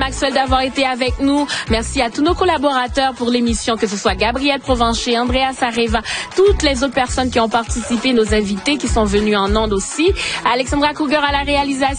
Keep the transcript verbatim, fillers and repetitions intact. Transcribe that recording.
Maxwell d'avoir été avec nous. Merci à tous nos collaborateurs pour l'émission, que ce soit Gabriel Provencher, Andrea Sareva, toutes les autres personnes qui ont participé, nos invités qui sont venus en ondes aussi. Alexandra Kruger à la réalisation.